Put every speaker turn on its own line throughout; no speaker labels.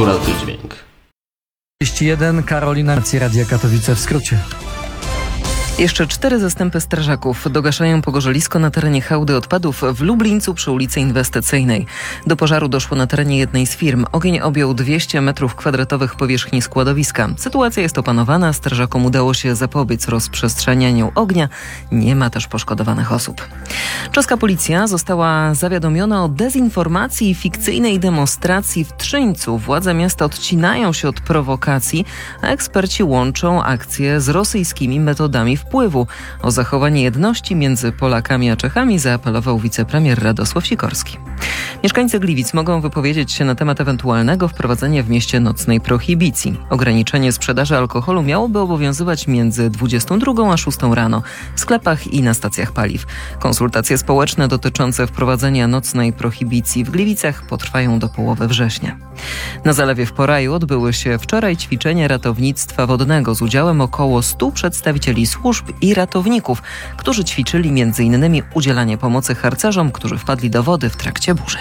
Radio Dźwięk.
31 Karolina, Radia Katowice w skrócie.
Jeszcze 4 zastępy strażaków dogaszają pogorzelisko na terenie hałdy odpadów w Lublińcu przy ulicy Inwestycyjnej. Do pożaru doszło na terenie jednej z firm. Ogień objął 200 m2 powierzchni składowiska. Sytuacja jest opanowana, strażakom udało się zapobiec rozprzestrzenianiu ognia. Nie ma też poszkodowanych osób. Czeska policja została zawiadomiona o dezinformacji i fikcyjnej demonstracji w Trzyńcu. Władze miasta odcinają się od prowokacji, a eksperci łączą akcję z rosyjskimi metodami wpływu. O zachowanie jedności między Polakami a Czechami zaapelował wicepremier Radosław Sikorski. Mieszkańcy Gliwic mogą wypowiedzieć się na temat ewentualnego wprowadzenia w mieście nocnej prohibicji. Ograniczenie sprzedaży alkoholu miałoby obowiązywać między 22 a 6 rano w sklepach i na stacjach paliw. Konsultacje społeczne dotyczące wprowadzenia nocnej prohibicji w Gliwicach potrwają do połowy września. Na zalewie w Poraju odbyły się wczoraj ćwiczenia ratownictwa wodnego z udziałem około 100 przedstawicieli służb i ratowników, którzy ćwiczyli m.in. udzielanie pomocy harcerzom, którzy wpadli do wody w trakcie burzy.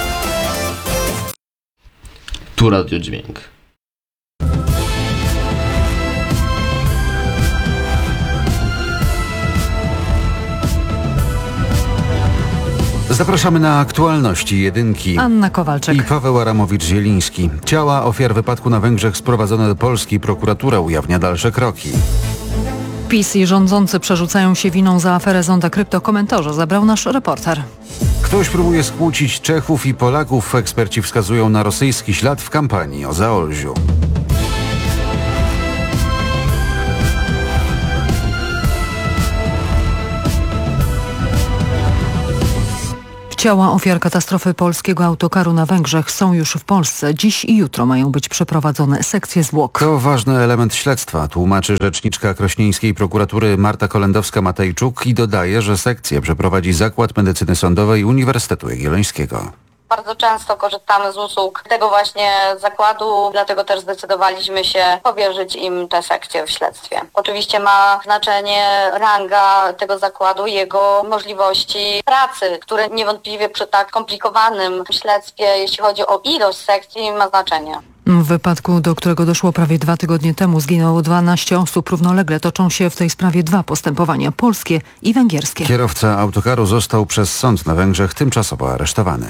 Tu Radio Dźwięk.
Zapraszamy na aktualności jedynki.
Anna Kowalczyk
I Paweł Aramowicz-Zieliński. Ciała ofiar wypadku na Węgrzech sprowadzone do Polski. Prokuratura ujawnia dalsze kroki.
PiS i rządzący przerzucają się winą za aferę Zonda Krypto. Komentarze zabrał nasz reporter.
Ktoś próbuje skłócić Czechów i Polaków. Eksperci wskazują na rosyjski ślad w kampanii o Zaolziu.
Ciała ofiar katastrofy polskiego autokaru na Węgrzech są już w Polsce. Dziś i jutro mają być przeprowadzone sekcje zwłok.
To ważny element śledztwa, tłumaczy rzeczniczka krośnieńskiej prokuratury Marta Kolendowska-Matejczuk i dodaje, że sekcję przeprowadzi Zakład Medycyny Sądowej Uniwersytetu Jagiellońskiego.
Bardzo często korzystamy z usług tego właśnie zakładu, dlatego też zdecydowaliśmy się powierzyć im tę sekcję w śledztwie. Oczywiście ma znaczenie ranga tego zakładu, jego możliwości pracy, które niewątpliwie przy tak komplikowanym śledztwie, jeśli chodzi o ilość sekcji, ma znaczenie.
W wypadku, do którego doszło prawie 2 tygodnie temu, zginęło 12 osób. Równolegle toczą się w tej sprawie 2 postępowania, polskie i węgierskie.
Kierowca autokaru został przez sąd na Węgrzech tymczasowo aresztowany.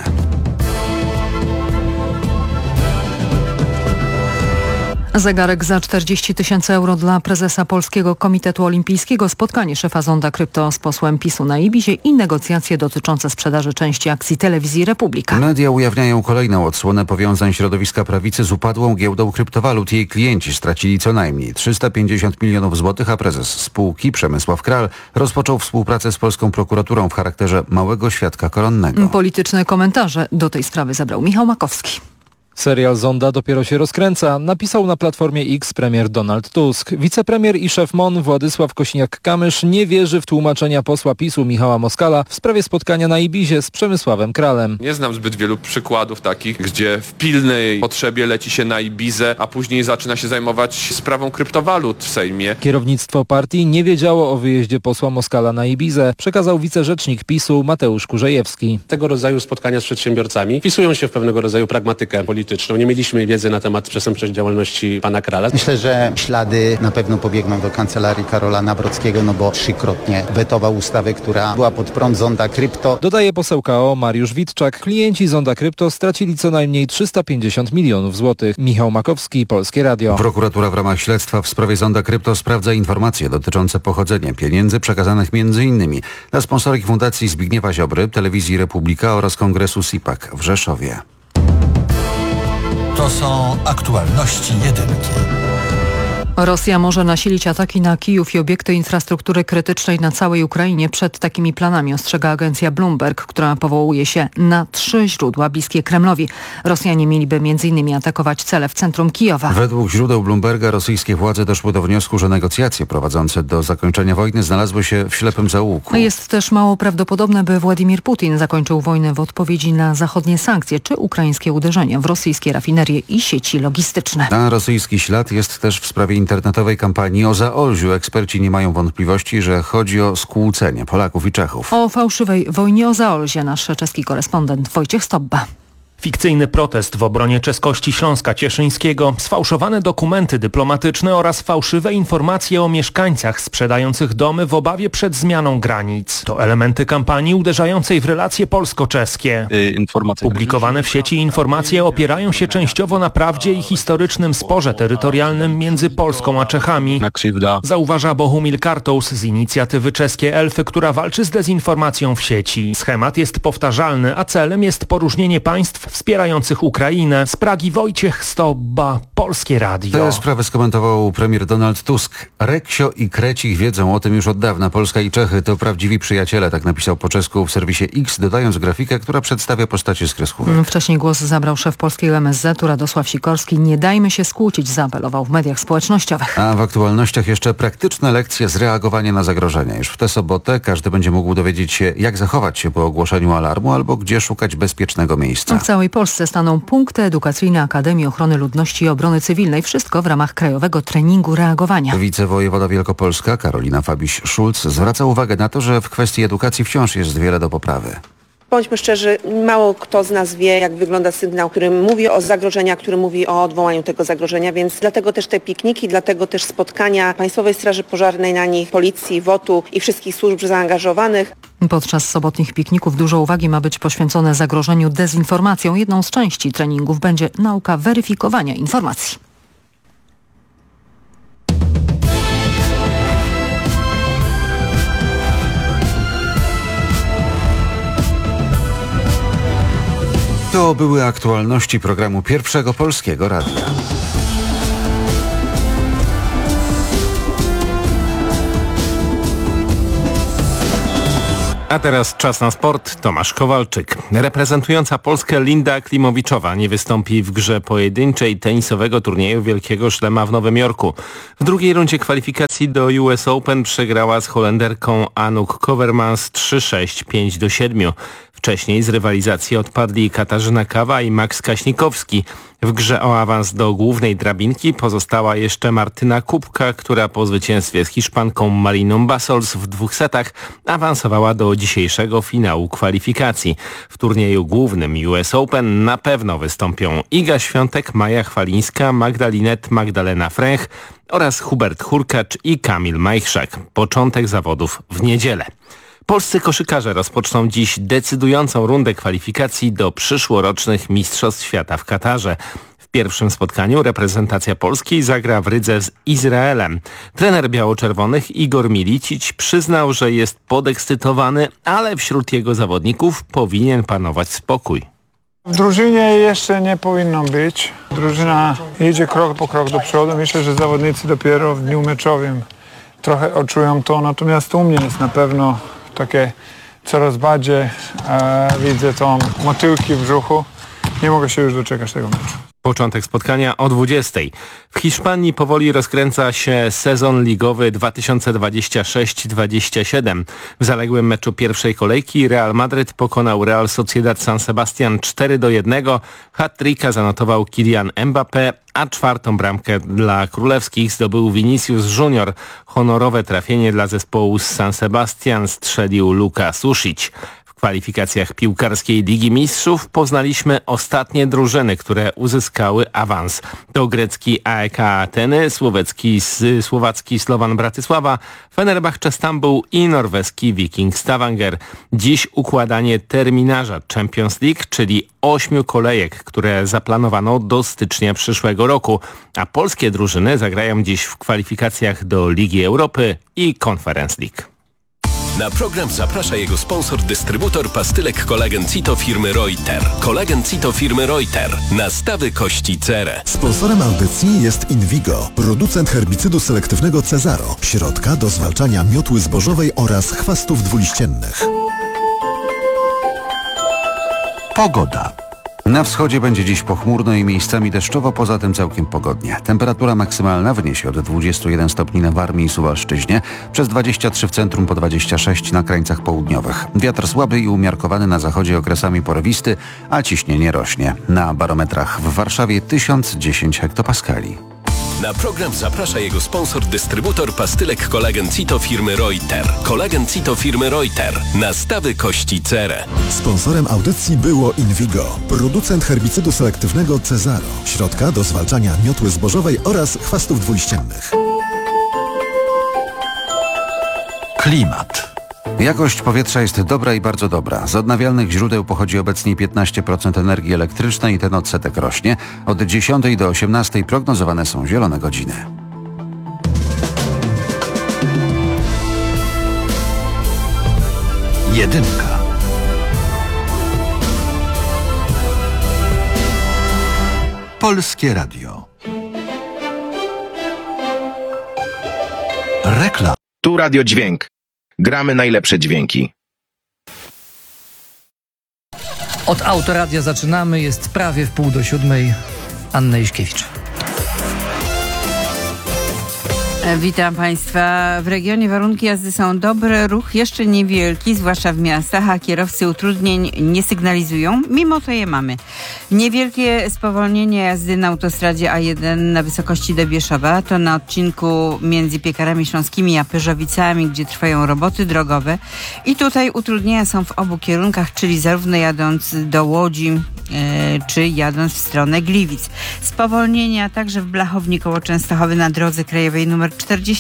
Zegarek za 40 000 euro dla prezesa Polskiego Komitetu Olimpijskiego, spotkanie szefa Zonda Krypto z posłem PiS-u na Ibizie i negocjacje dotyczące sprzedaży części akcji telewizji Republika.
Media ujawniają kolejną odsłonę powiązań środowiska prawicy z upadłą giełdą kryptowalut. Jej klienci stracili co najmniej 350 milionów złotych, a prezes spółki Przemysław Kral rozpoczął współpracę z polską prokuraturą w charakterze małego świadka koronnego.
Polityczne komentarze do tej sprawy zabrał Michał Makowski.
Serial Zonda dopiero się rozkręca, napisał na Platformie X premier Donald Tusk. Wicepremier i szef MON Władysław Kosiniak-Kamysz nie wierzy w tłumaczenia posła PiS-u Michała Moskala w sprawie spotkania na Ibizie z Przemysławem Kralem.
Nie znam zbyt wielu przykładów takich, gdzie w pilnej potrzebie leci się na Ibizę, a później zaczyna się zajmować sprawą kryptowalut w Sejmie.
Kierownictwo partii nie wiedziało o wyjeździe posła Moskala na Ibizę, przekazał wicerzecznik PiS-u Mateusz Kurzejewski.
Tego rodzaju spotkania z przedsiębiorcami wpisują się w pewnego rodzaju pragmatykę polityczną. Nie mieliśmy wiedzy na temat przestępczej działalności pana Krala.
Myślę, że ślady na pewno pobiegną do kancelarii Karola Nawrockiego, no bo 3-krotnie wetował ustawę, która była pod prąd Zonda Krypto.
Dodaje poseł KO Mariusz Witczak. Klienci Zonda Krypto stracili co najmniej 350 milionów złotych. Michał Makowski, Polskie Radio.
Prokuratura w ramach śledztwa w sprawie Zonda Krypto sprawdza informacje dotyczące pochodzenia pieniędzy przekazanych m.in. na sponsoring Fundacji Zbigniewa Ziobry, Telewizji Republika oraz Kongresu SIPAC w Rzeszowie.
To są aktualności jedynki.
Rosja może nasilić ataki na Kijów i obiekty infrastruktury krytycznej na całej Ukrainie. Przed takimi planami ostrzega agencja Bloomberg, która powołuje się na 3 źródła bliskie Kremlowi. Rosjanie mieliby m.in. atakować cele w centrum Kijowa.
Według źródeł Bloomberga rosyjskie władze doszły do wniosku, że negocjacje prowadzące do zakończenia wojny znalazły się w ślepym zaułku.
Jest też mało prawdopodobne, by Władimir Putin zakończył wojnę w odpowiedzi na zachodnie sankcje czy ukraińskie uderzenia w rosyjskie rafinerie i sieci logistyczne.
A rosyjski ślad jest też w sprawie internetowej kampanii o Zaolziu. Eksperci nie mają wątpliwości, że chodzi o skłócenie Polaków i Czechów.
O fałszywej wojnie o Zaolzie nasz czeski korespondent Wojciech Stobba.
Fikcyjny protest w obronie czeskości Śląska Cieszyńskiego, sfałszowane dokumenty dyplomatyczne oraz fałszywe informacje o mieszkańcach sprzedających domy w obawie przed zmianą granic. To elementy kampanii uderzającej w relacje polsko-czeskie. Publikowane w sieci informacje opierają się częściowo na prawdzie i historycznym sporze terytorialnym między Polską a Czechami, zauważa Bohumil Kartous z inicjatywy Czeskie Elfy, która walczy z dezinformacją w sieci. Schemat jest powtarzalny, a celem jest poróżnienie państw wspierających Ukrainę. Z Pragi Wojciech Stobba, Polskie Radio.
Tę sprawę skomentował premier Donald Tusk. Reksio i Krecik wiedzą o tym już od dawna. Polska i Czechy to prawdziwi przyjaciele, tak napisał po czesku w serwisie X, dodając grafikę, która przedstawia postacie z kreskówek.
Wcześniej głos zabrał szef polskiego MSZ-u Radosław Sikorski. Nie dajmy się skłócić, zaapelował w mediach społecznościowych.
A w aktualnościach jeszcze praktyczne lekcje z reagowania na zagrożenia. Już w tę sobotę każdy będzie mógł dowiedzieć się, jak zachować się po ogłoszeniu alarmu albo gdzie szukać bezpiecznego miejsca.
W całej Polsce staną punkty edukacyjne Akademii Ochrony Ludności i Obrony Cywilnej. Wszystko w ramach krajowego treningu reagowania.
Wicewojewoda Wielkopolska Karolina Fabiś-Szulc zwraca uwagę na to, że w kwestii edukacji wciąż jest wiele do poprawy.
Bądźmy szczerzy, mało kto z nas wie, jak wygląda sygnał, który mówi o zagrożeniach, który mówi o odwołaniu tego zagrożenia, więc dlatego też te pikniki, dlatego też spotkania Państwowej Straży Pożarnej na nich, Policji, WOT-u i wszystkich służb zaangażowanych.
Podczas sobotnich pikników dużo uwagi ma być poświęcone zagrożeniu dezinformacją. Jedną z części treningów będzie nauka weryfikowania informacji.
To były aktualności programu Pierwszego Polskiego Radia.
A teraz czas na sport. Tomasz Kowalczyk. Reprezentująca Polskę Linda Klimowiczowa nie wystąpi w grze pojedynczej tenisowego turnieju Wielkiego Szlema w Nowym Jorku. W drugiej rundzie kwalifikacji do US Open przegrała z Holenderką Anouk Kovermans 3-6, 5-7. Wcześniej z rywalizacji odpadli Katarzyna Kawa i Max Kaśnikowski. W grze o awans do głównej drabinki pozostała jeszcze Martyna Kubka, która po zwycięstwie z Hiszpanką Mariną Basols w 2 setach awansowała do dzisiejszego finału kwalifikacji. W turnieju głównym US Open na pewno wystąpią Iga Świątek, Maja Chwalińska, Magdalena Fręch oraz Hubert Hurkacz i Kamil Majchrzak. Początek zawodów w niedzielę. Polscy koszykarze rozpoczną dziś decydującą rundę kwalifikacji do przyszłorocznych Mistrzostw Świata w Katarze. W pierwszym spotkaniu reprezentacja Polski zagra w Rydze z Izraelem. Trener biało-czerwonych Igor Milicic przyznał, że jest podekscytowany, ale wśród jego zawodników powinien panować spokój.
W drużynie jeszcze nie powinno być. Drużyna idzie krok po krok do przodu. Myślę, że zawodnicy dopiero w dniu meczowym trochę odczują to, natomiast u mnie jest na pewno takie coraz bardziej widzę tą motylki w brzuchu. Nie mogę się już doczekać tego meczu.
Początek spotkania o 20:00. W Hiszpanii powoli rozkręca się sezon ligowy 2026-27. W zaległym meczu pierwszej kolejki Real Madryt pokonał Real Sociedad San Sebastian 4-1. Hat-tricka zanotował Kylian Mbappé, a 4. bramkę dla królewskich zdobył Vinicius Junior. Honorowe trafienie dla zespołu z San Sebastian strzelił Luka Sušić. W kwalifikacjach piłkarskiej Ligi Mistrzów poznaliśmy ostatnie drużyny, które uzyskały awans. To grecki AEK Ateny, słowacki Slovan Bratysława, Fenerbahce Stambuł i norweski Viking Stavanger. Dziś układanie terminarza Champions League, czyli 8 kolejek, które zaplanowano do stycznia przyszłego roku, a polskie drużyny zagrają dziś w kwalifikacjach do Ligi Europy i Conference League.
Na program zaprasza jego sponsor, dystrybutor pastylek Kolagen Cito firmy Reuter. Kolagen Cito firmy Reuter. Nastawy kości cerę.
Sponsorem audycji jest Invigo, producent herbicydu selektywnego Cezaro, środka do zwalczania miotły zbożowej oraz chwastów dwuliściennych.
Pogoda. Na wschodzie będzie dziś pochmurno i miejscami deszczowo, poza tym całkiem pogodnie. Temperatura maksymalna wyniesie od 21 stopni na Warmii i Suwalszczyźnie, przez 23 w centrum, po 26 na krańcach południowych. Wiatr słaby i umiarkowany na zachodzie, okresami porywisty, a ciśnienie rośnie. Na barometrach w Warszawie 1010 hektopaskali.
Na program zaprasza jego sponsor, dystrybutor pastylek Kolagen Cito firmy Reuter. Kolagen Cito firmy Reuter. Nastawy kości cerę.
Sponsorem audycji było Invigo, producent herbicydu selektywnego Cezaro, środka do zwalczania miotły zbożowej oraz chwastów dwuliściennych.
Klimat. Jakość powietrza jest dobra i bardzo dobra. Z odnawialnych źródeł pochodzi obecnie 15% energii elektrycznej i ten odsetek rośnie. Od 10 do 18 prognozowane są zielone godziny. Jedynka. Polskie Radio. Reklam.
Tu Radio Dźwięk. Gramy najlepsze dźwięki.
Od Autoradia zaczynamy, jest prawie w 6:30. Anna Iśkiewicz.
Witam Państwa. W regionie warunki jazdy są dobre, ruch jeszcze niewielki, zwłaszcza w miastach, a kierowcy utrudnień nie sygnalizują. Mimo to je mamy. Niewielkie spowolnienie jazdy na autostradzie A1 na wysokości Dobieszowa. To na odcinku między Piekarami Śląskimi a Pyrzowicami, gdzie trwają roboty drogowe. I tutaj utrudnienia są w obu kierunkach, czyli zarówno jadąc do Łodzi, czy jadąc w stronę Gliwic. Spowolnienia także w Blachowni koło Częstochowy na drodze krajowej nr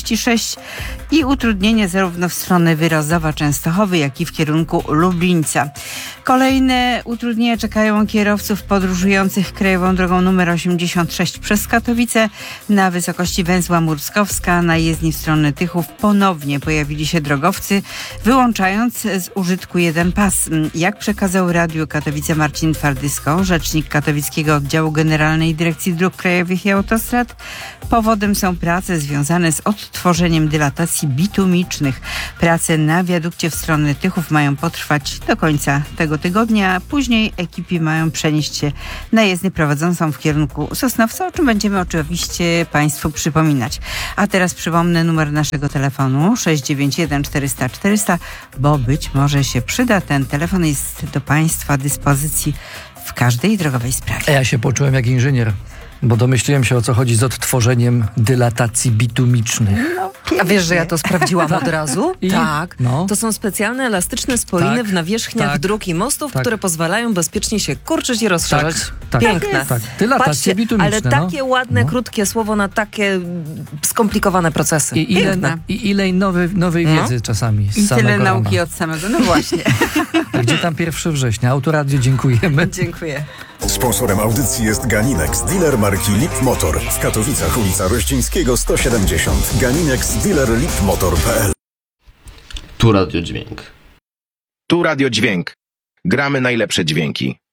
46 i utrudnienie zarówno w stronę Wyrozowa Częstochowy, jak i w kierunku Lublińca. Kolejne utrudnienia czekają kierowców podróżujących krajową drogą nr 86 przez Katowice na wysokości węzła Murskowska. Na jezdni w stronę Tychów ponownie pojawili się drogowcy, wyłączając z użytku jeden pas. Jak przekazał Radiu Katowice Marcin Twardysko, rzecznik Katowickiego Oddziału Generalnej Dyrekcji Dróg Krajowych i Autostrad, powodem są prace związane z odtworzeniem dylatacji bitumicznych. Prace na wiadukcie w stronę Tychów mają potrwać do końca tego tygodnia, a później ekipy mają przenieść się na jezdnię prowadzącą w kierunku Sosnowca, o czym będziemy oczywiście Państwu przypominać. A teraz przypomnę numer naszego telefonu 691 400 400, bo być może się przyda. Ten telefon jest do Państwa dyspozycji w każdej drogowej sprawie.
Ja się poczułem jak inżynier, bo domyśliłem się, o co chodzi z odtworzeniem dylatacji bitumicznych.
A wiesz, że ja to sprawdziłam od razu?
I?
Tak.
No.
To są specjalne elastyczne spoiny w nawierzchniach dróg i mostów, które pozwalają bezpiecznie się kurczyć i rozszerzać. Piękne.
Dylatacja
Patrzcie,
bitumiczne.
ale takie ładne, krótkie słowo na takie skomplikowane procesy.
I ile nowej wiedzy czasami.
I tyle nauki od samego. No właśnie.
Gdzie tam 1 września? Autoradio, dziękujemy.
Dziękuję.
Sponsorem audycji jest Ganinex, dealer marki Lip Motor. W Katowicach ulica Rościńskiego 170. Ganinex, dealer lipmotor.pl.
Tu Radio Dźwięk.
Tu Radio Dźwięk. Gramy najlepsze dźwięki.